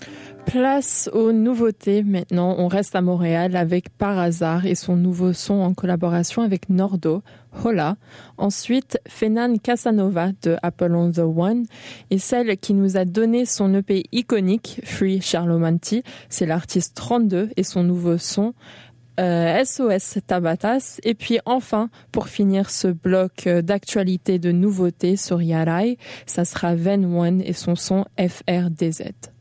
Place aux nouveautés maintenant. On reste à Montréal avec Par hasard et son nouveau son en collaboration avec Nordo, Hola. Ensuite, Fenan Casanova de Apple on the One et celle qui nous a donné son EP iconique, Free Charlomanti, c'est l'artiste 32 et son nouveau son SOS Tabatas. Et puis enfin, pour finir ce bloc d'actualité de nouveautés sur Yarai, ça sera Ven One et son son FRDZ.